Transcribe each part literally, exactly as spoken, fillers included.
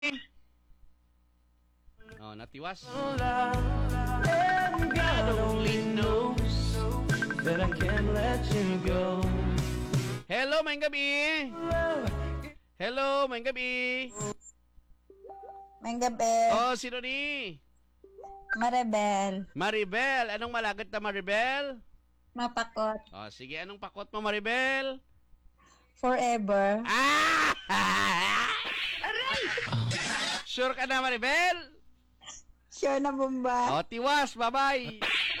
Oh, natiwas. And God only knows that I can't let you go. Hello, may gabi. Hello, may gabi. May gabi. Oh, sino ni? Maribel. Maribel. Anong malagat na Maribel? Mapakot. Oh, sige, anong pakot mo, Maribel? Forever. Ah! Sure ka na, Maribel? Sure na bomba. Oh, tiwas. Bye-bye.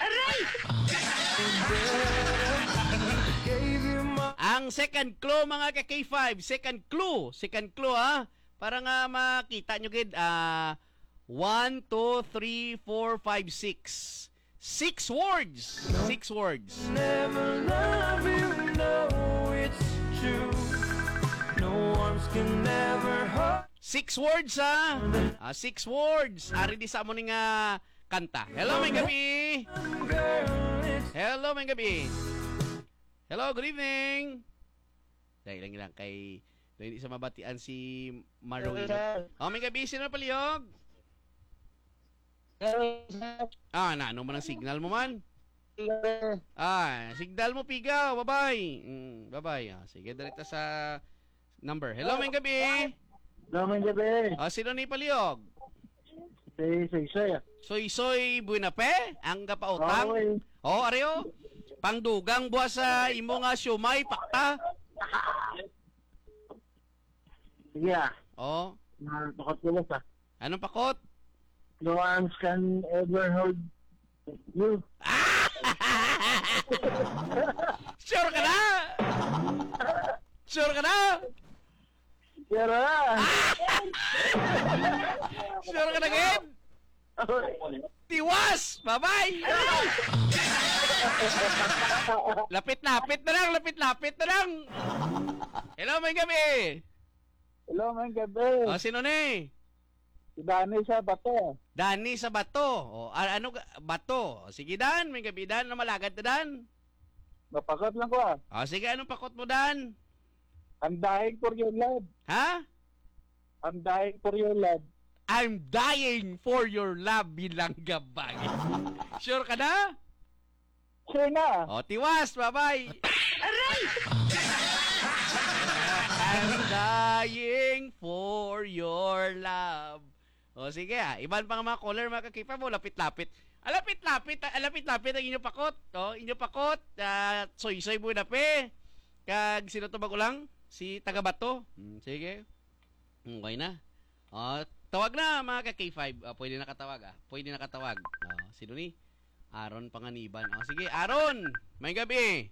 Ang second clue, mga ka K five. Second clue. Second clue, ha? Para nga makita nyo, gid. Ah, one, two, three, four, five, six. Six words. Six words. Never love you, no, it's true. No arms can never hurt. Six words, ha? Ah, six words. Ari di sa mo ni nga kanta. Hello, may gabi. Girl, it's Hello, may gabi. Hello, good evening. Dahil lang lang kay dahil hindi sa mabatian si Marwin. Oh, may gabi. Sino na palihog? Ah, na, ano man ang signal mo man? Ah, signal mo, pigaw. Bye-bye. Mm, bye-bye. Ah, sige, direta sa number. Hello, may gabi. Naman gabi. Ah, sino ni palihog? Si Soy Soy Soy Buenape? Ang kapautang? Okay. Oh, areo. Pangdugang buwas sa imo nga siumay, pakta. Sige ah. Oh, Nakakot ko lang sa. anong pakot? No arms can ever hold you. Sure ka na? Sure ka na? Pero ah. Sure ka na, Gid? Tiwas! Bye-bye! Lapit-lapit na lang, lapit-lapit na lang. Hello, may gabi. Hello, man gabi. O, sino ni? Si Dani sa bato. Dani sa bato. O, a- ano, ga- bato. O, sige, Dan. May gabi, Dan. Ano malagad na, Dan? Mapakot lang ko ah. O, sige, anong pakot mo, Dan? I'm dying for your love. Ha? I'm dying for your love. I'm dying for your love bilang gabay. Sure ka na? Sure na. O, tiwas. Bye-bye. I'm dying for your love. O, sige ah. Iban pa nga mga caller, mga kakipa mo. Lapit-lapit. Ah, lapit-lapit. ah, Lapit-lapit ang inyo pakot. O, inyo pakot. Uh, soy-soy Buenape. Kag sino to bago lang? Si Tagabato. Hmm, sige. Hmm, okay na. O, tawag na mga ka-K five. O, pwede nakatawag ah. Pwede nakatawag. O, sino ni? Aaron Panganiban. O, sige. Aaron! May gabi.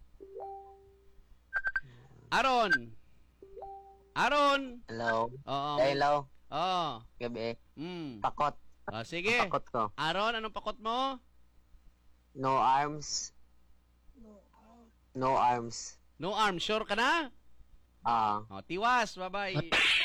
Aaron! Aaron! Hello. Oo. Hello. Oo. Gabi. Mm. Pakot. O, sige. Pakot ko. Aaron, anong pakot mo? No arms. No arms. No arm. Sure ka na? Ah. O, tiwas. Bye-bye.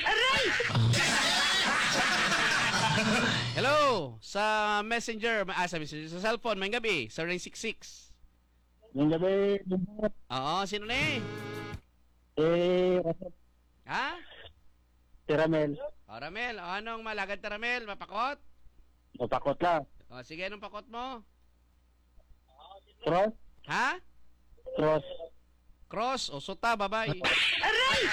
Hello! Sa messenger, ah, sa messenger, sa cellphone, may gabi, sa nine six six. Yung gabi. Oo, sino na eh? Eh, Ha? si Ramel. O, Ramel, o, anong malagad na Ramel? Mapakot? Mapakot lang. O, sige, anong pakot mo? Cross. Ha? Cross. Cross o suta, bye-bye.